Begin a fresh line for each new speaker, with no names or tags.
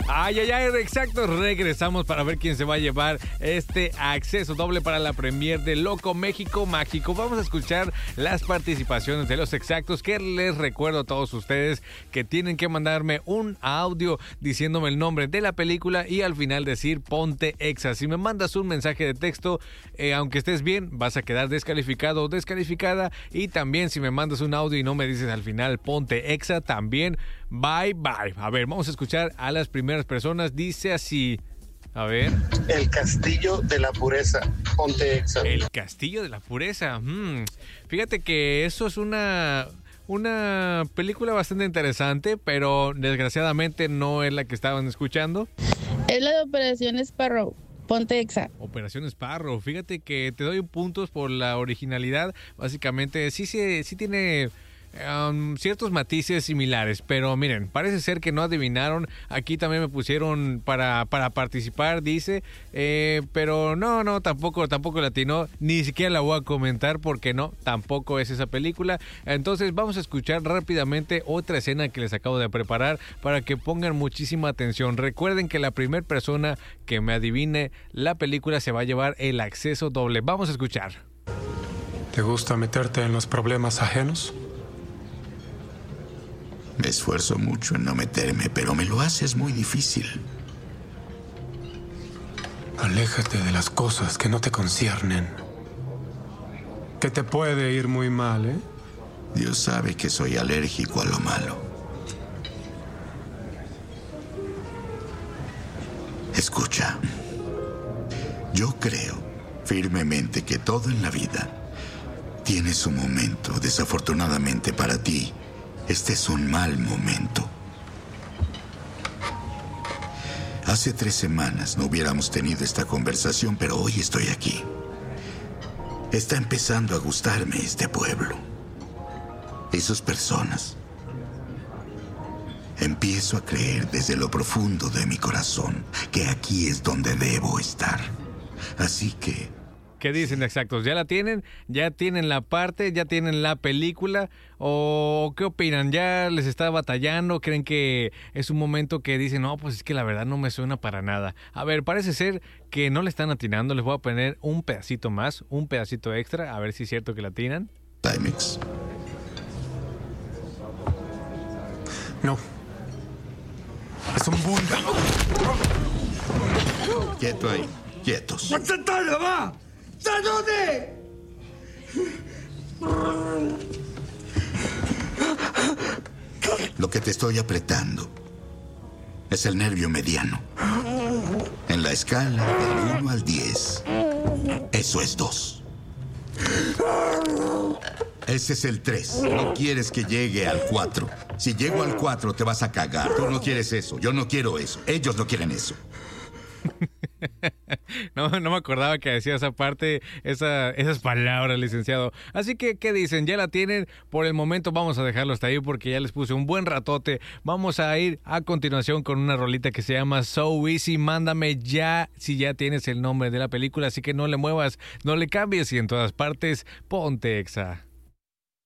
Ay, exacto. Regresamos para ver quién se va a llevar este acceso doble para la premier de Loco México Mágico. Vamos a escuchar las participaciones de los exactos, que les recuerdo a todos ustedes que tienen que mandarme un audio diciéndome el nombre de la película y al final decir Ponte Exa. Si me mandas un mensaje de texto, aunque estés bien, vas a quedar descalificado o descalificada. Y también si me mandas un audio y no me dices al final Ponte Exa, también bye bye. A ver, vamos a escuchar a las primeras personas. Dice así, a ver.
El Castillo de la Pureza, Ponte Exa.
El Castillo de la Pureza. Fíjate que eso es una película bastante interesante, pero desgraciadamente no es la que estaban escuchando.
Es la de Operación Sparrow. Ponte Exa.
Operación Sparrow. Fíjate que te doy puntos por la originalidad. Básicamente sí tiene ciertos matices similares, pero miren, parece ser que no adivinaron. Aquí también me pusieron para participar, dice, pero no, tampoco latinó, ni siquiera la voy a comentar porque no, tampoco es esa película. Entonces vamos a escuchar rápidamente otra escena que les acabo de preparar para que pongan muchísima atención. Recuerden que la primera persona que me adivine la película se va a llevar el acceso doble. Vamos a escuchar.
¿Te gusta meterte en los problemas ajenos?
Me esfuerzo mucho en no meterme, pero me lo haces muy difícil.
Aléjate de las cosas que no te conciernen. Que te puede ir muy mal, ¿eh?
Dios sabe que soy alérgico a lo malo. Escucha. Yo creo firmemente que todo en la vida tiene su momento. Desafortunadamente para ti, este es un mal momento. Hace 3 semanas no hubiéramos tenido esta conversación, pero hoy estoy aquí. Está empezando a gustarme este pueblo y sus personas. Empiezo a creer desde lo profundo de mi corazón que aquí es donde debo estar. Así que...
¿Qué dicen exactos? ¿Ya la tienen? ¿Ya tienen la parte? ¿Ya tienen la película? ¿O qué opinan? ¿Ya les está batallando? ¿Creen que es un momento que dicen, no, pues es que la verdad no me suena para nada? A ver, parece ser que no le están atinando. Les voy a poner un pedacito más, un pedacito extra, a ver si es cierto que la atinan.
Timex.
No. Es un búlgaro.
Quieto ahí. Quietos. Lo que te estoy apretando es el nervio mediano. En la escala del 1 al 10, eso es 2. Ese es el 3. No quieres que llegue al 4. Si llego al 4 te vas a cagar. Tú no quieres eso. Yo no quiero eso. Ellos no quieren eso.
No me acordaba que decía esa parte, esas palabras, licenciado. Así que, ¿qué dicen? ¿Ya la tienen? Por el momento vamos a dejarlo hasta ahí porque ya les puse un buen ratote. Vamos a ir a continuación con una rolita que se llama So Easy. Mándame ya si ya tienes el nombre de la película, así que no le muevas, no le cambies y en todas partes, ponte Exa.